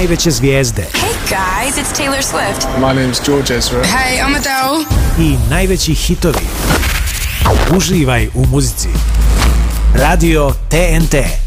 najveće zvijezde. Hey guys, it's Taylor Swift. My name's George Ezra. Hey, I'm Adele. I najveći hitovi. Uživaj u muzici. Radio TNT.